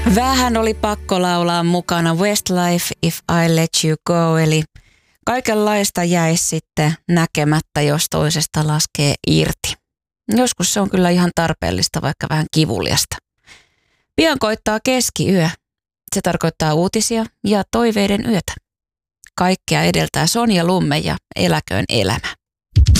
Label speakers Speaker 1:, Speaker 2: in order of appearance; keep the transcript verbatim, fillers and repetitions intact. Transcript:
Speaker 1: Vähän oli pakko laulaa mukana Westlife, If I Let You Go, eli kaikenlaista jäisi sitten näkemättä, jos toisesta laskee irti. Joskus se on kyllä ihan tarpeellista, vaikka vähän kivuliasta. Pian koittaa keskiyö. Se tarkoittaa uutisia ja toiveiden yötä. Kaikkea edeltää Sonja Lumme ja Eläköön elämä.